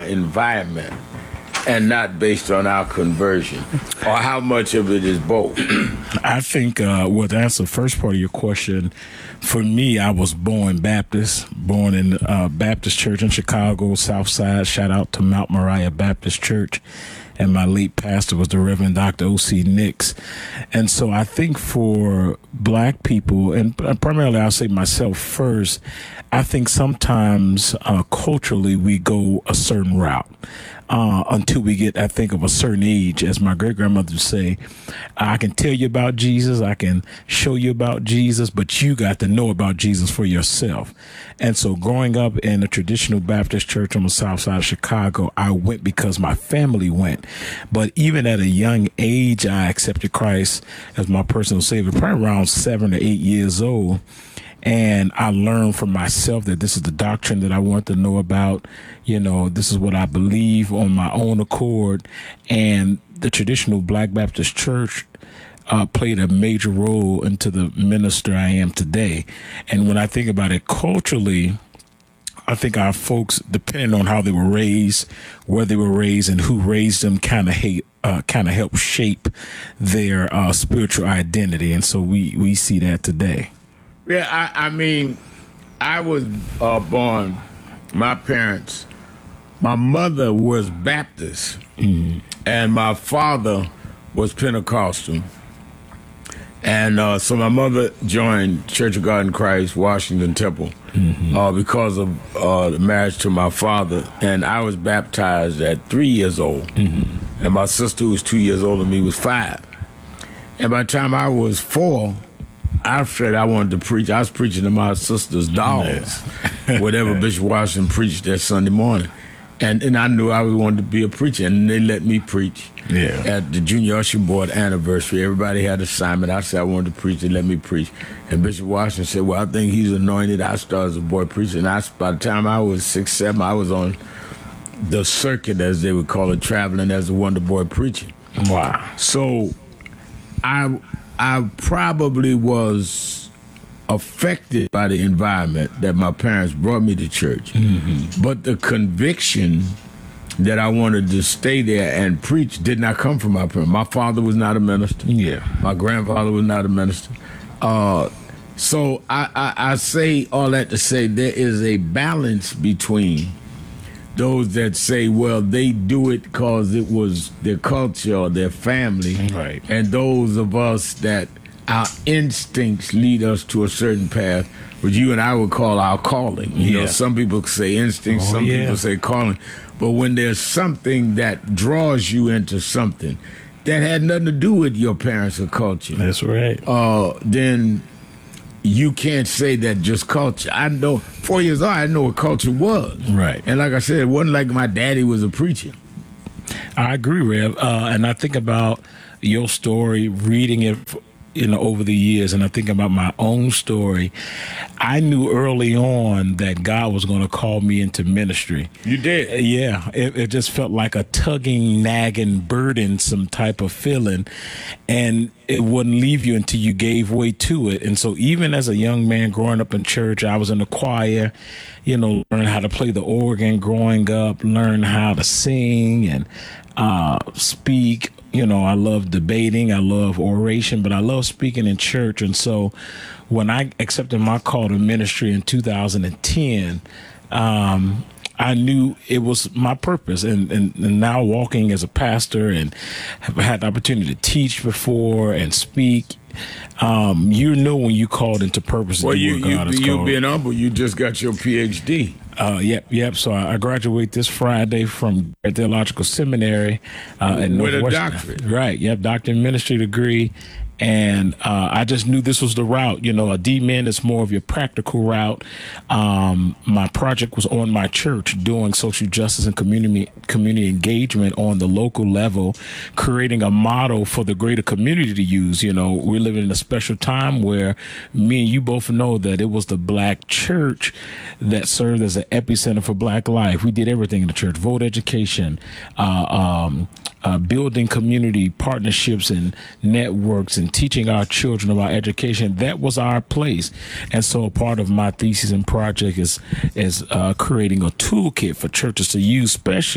environment and not based on our conversion, or how much of it is both? I think, to answer the first part of your question, for me, I was born Baptist, born in Baptist Church in Chicago, South Side. Shout out to Mount Moriah Baptist Church. And my late pastor was the Reverend Dr. O.C. Nix. And so I think for black people, and primarily I'll say myself first, I think sometimes culturally we go a certain route. Until we get, I think, of a certain age, as my great-grandmother would say, I can tell you about Jesus, I can show you about Jesus, but you got to know about Jesus for yourself. And so growing up in a traditional Baptist church on the south side of Chicago, I went because my family went. But even at a young age, I accepted Christ as my personal savior, probably around 7 or 8 years old. And I learned from myself that this is the doctrine that I want to know about. You know, this is what I believe on my own accord. And the traditional Black Baptist Church played a major role into the minister I am today. And when I think about it culturally, I think our folks, depending on how they were raised, where they were raised, and who raised them, kind of help shape their spiritual identity. And so we see that today. Yeah, I mean, I was born, my parents, my mother was Baptist, and my father was Pentecostal. And so my mother joined Church of God in Christ, Washington Temple, because of the marriage to my father. And I was baptized at 3 years old, and my sister, who was 2 years older than me, was 5. And by the time I was 4, I said I wanted to preach. I was preaching to my sister's dolls, whatever Bishop Washington preached that Sunday morning. And I knew I wanted to be a preacher, and they let me preach at the Junior Usher Board anniversary. Everybody had an assignment. I said I wanted to preach. They let me preach. And Bishop Washington said, well, I think he's anointed. I started as a boy preacher. And by the time I was 6, 7, I was on the circuit, as they would call it, traveling as a wonder boy preacher. Wow. So I probably was affected by the environment that my parents brought me to church. But the conviction that I wanted to stay there and preach did not come from my parents. My father was not a minister. My grandfather was not a minister. So I say all that to say there is a balance between those that say, well, they do it because it was their culture or their family, and those of us that our instincts lead us to a certain path, which you and I would call our calling. You know, some people say instinct, some people say calling. But when there's something that draws you into something that had nothing to do with your parents or culture, that's right. Then you can't say that just culture. I know 4 years old, I know what culture was. Right. And like I said, it wasn't like my daddy was a preacher. I agree, Rev. And I think about your story, reading it, over the years, and I think about my own story. I knew early on that God was going to call me into ministry. You did? Yeah. It just felt like a tugging, nagging, burdensome type of feeling, and it wouldn't leave you until you gave way to it. And so even as a young man growing up in church, I was in the choir, learning how to play the organ growing up, learn how to sing and speak. I love debating, I love oration, but I love speaking in church. And so when I accepted my call to ministry in 2010, I knew it was my purpose. And now walking as a pastor and have had the opportunity to teach before and speak, you know when you called into purpose. Well, you being humble, you just got your PhD. Yep. So I graduate this Friday from Theological Seminary with a doctorate. Right. Yep. Doctorate in ministry degree. And I just knew this was the route. A D-Min is more of your practical route. My project was on my church, doing social justice and community engagement on the local level, creating a model for the greater community to use. We're living in a special time where me and you both know that it was the Black church that served as an epicenter for Black life. We did everything in the church: vote education, building community partnerships and networks, and teaching our children about education. That was our place. And so part of my thesis and project is creating a toolkit for churches to use, especially